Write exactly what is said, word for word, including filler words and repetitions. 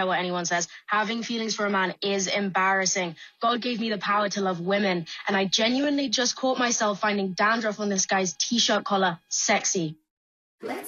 care what anyone says. Having feelings for a man is embarrassing. God gave me the power to love women, and I genuinely just caught myself finding dandruff on this guy's t-shirt collar sexy. Let's